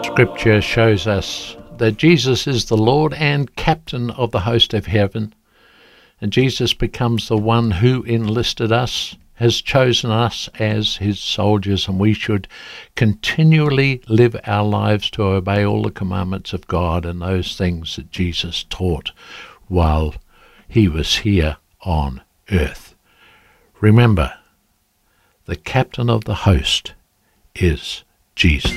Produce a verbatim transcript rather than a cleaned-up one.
Scripture shows us that Jesus is the Lord and captain of the host of heaven, and Jesus becomes the one who enlisted us, has chosen us as his soldiers, and we should continually live our lives to obey all the commandments of God and those things that Jesus taught while he was here on earth. Remember, the captain of the host is Jesus.